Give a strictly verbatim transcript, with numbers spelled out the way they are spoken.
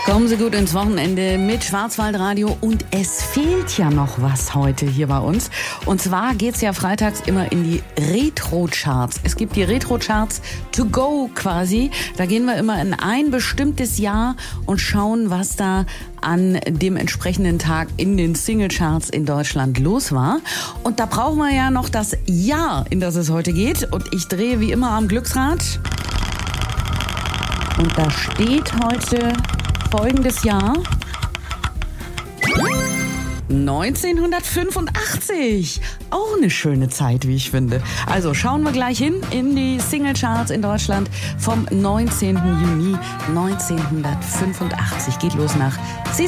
Kommen Sie gut ins Wochenende mit Schwarzwaldradio und es fehlt ja noch was heute hier bei uns. Und zwar geht's ja freitags immer in die Retro-Charts. Es gibt die Retro-Charts to go quasi. Da gehen wir immer in ein bestimmtes Jahr und schauen, was da an dem entsprechenden Tag in den Single-Charts in Deutschland los war. Und da brauchen wir ja noch das Jahr, in das es heute geht. Und ich drehe wie immer am Glücksrad. Und da steht heute folgendes Jahr. neunzehnhundertfünfundachtzig. Auch eine schöne Zeit, wie ich finde. Also schauen wir gleich hin in die Singlecharts in Deutschland vom neunzehnten Juni neunzehnhundertfünfundachtzig. Geht los nach